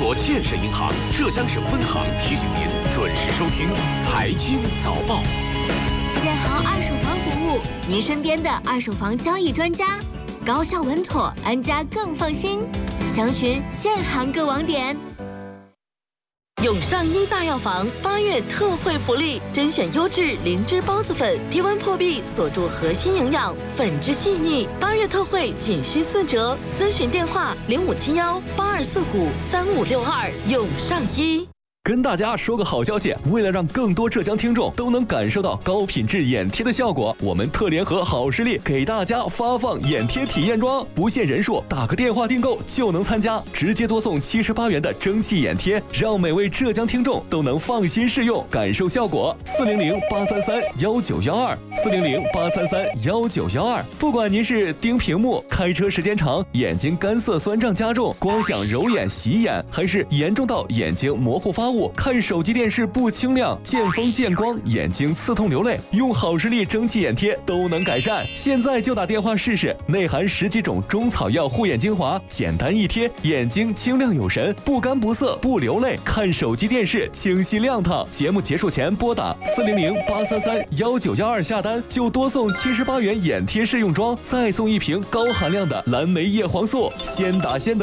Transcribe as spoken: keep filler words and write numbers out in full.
国建设银行浙江省分行提醒您准时收听财经早报。 建行二手房服务，您身边的二手房交易专家，高效稳妥，安家更放心。详询建行各网点。 永上医大药房八月特惠福利，甄选优质灵芝孢子粉，低温破壁，锁住核心营养，粉质细腻。八月特惠仅需四折，咨询电话零五七幺八二四五三五六二。永上医。 跟大家说个好消息，为了让更多浙江听众都能感受到高品质眼贴的效果，我们特联合好视力给大家发放眼贴体验装，不限人数，打个电话订购就能参加，直接多送七十八元的蒸汽眼贴，让每位浙江听众都能放心试用，感受效果。四零零八三三幺九幺二，四零零八三三幺九幺二。不管您是盯屏幕、开车时间长、眼睛干涩酸胀加重、光想揉眼洗眼，还是严重到眼睛模糊发物，看手机电视不清亮，见风见光，眼睛刺痛流泪，用好视力蒸汽眼贴都能改善。现在就打电话试试，内含十几种中草药护眼精华，简单一贴，眼睛清亮有神，不干不涩不流泪，看手机电视清晰亮堂。节目结束前拨打四零零八三三幺九幺二下单，就多送七十八元眼贴试用装，再送一瓶高含量的蓝莓叶黄素，先打先得。